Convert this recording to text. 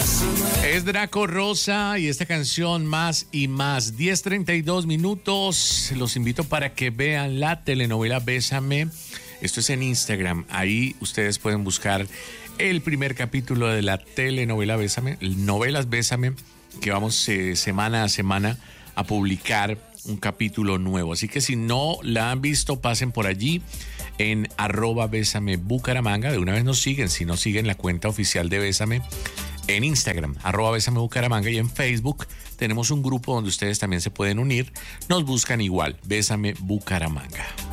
Es Draco Rosa y esta canción Más y Más. 10:32 minutos. Los invito para que vean la telenovela Bésame. Esto es en Instagram. Ahí ustedes pueden buscar el primer capítulo de la telenovela Bésame, novelas Bésame, que vamos semana a semana a publicar un capítulo nuevo. Así que si no la han visto, pasen por allí en @Bésame Bucaramanga. De una vez nos siguen, si no siguen la cuenta oficial de Bésame en Instagram, @Bésame Bucaramanga, y en Facebook tenemos un grupo donde ustedes también se pueden unir. Nos buscan igual, Bésame Bucaramanga.